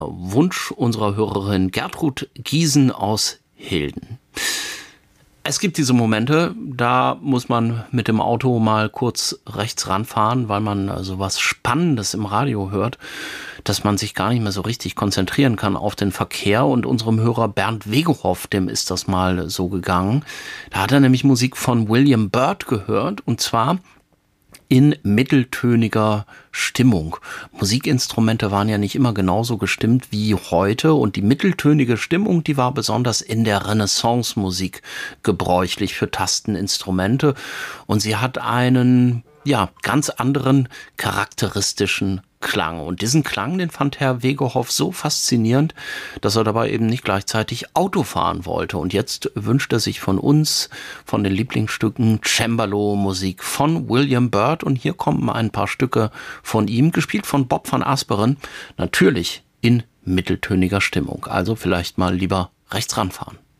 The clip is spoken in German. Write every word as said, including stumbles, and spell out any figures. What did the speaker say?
Wunsch unserer Hörerin Gertrud Giesen aus Hilden. Es gibt diese Momente, da muss man mit dem Auto mal kurz rechts ranfahren, weil man so was Spannendes im Radio hört, dass man sich gar nicht mehr so richtig konzentrieren kann auf den Verkehr. Und unserem Hörer Bernd Wegehoff, dem ist das mal so gegangen. Da hat er nämlich Musik von William Byrd gehört, und zwar in mitteltöniger Stimmung. Musikinstrumente waren ja nicht immer genauso gestimmt wie heute, und die mitteltönige Stimmung, die war besonders in der Renaissance-Musik gebräuchlich für Tasteninstrumente, und sie hat einen, ja, ganz anderen charakteristischen Klang. Und diesen Klang, den fand Herr Wegehoff so faszinierend, dass er dabei eben nicht gleichzeitig Auto fahren wollte. Und jetzt wünscht er sich von uns, von den Lieblingsstücken, Cembalo-Musik von William Byrd. Und hier kommen ein paar Stücke von ihm, gespielt von Bob van Asperen, natürlich in mitteltöniger Stimmung. Also vielleicht mal lieber rechts ranfahren.